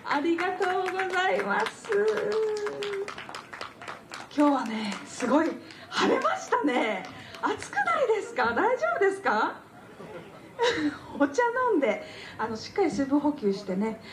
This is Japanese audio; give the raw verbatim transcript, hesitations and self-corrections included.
ありがとうございます。今日はね、すごい晴れましたね。暑くないですか？大丈夫ですか？お茶飲んで、あのしっかり水分補給してね、